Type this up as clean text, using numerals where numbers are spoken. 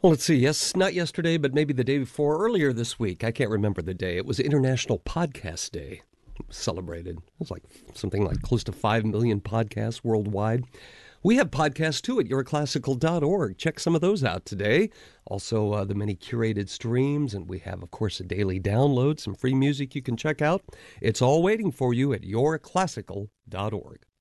Well, let's see. Yes, not yesterday, but maybe the day before, earlier this week. I can't remember the day. It was International Podcast Day. It was celebrated. It was like something like close to 5 million podcasts worldwide. We have podcasts too at yourclassical.org. Check some of those out today. Also, the many curated streams, and we have, of course, a daily download, some free music you can check out. It's all waiting for you at yourclassical.org.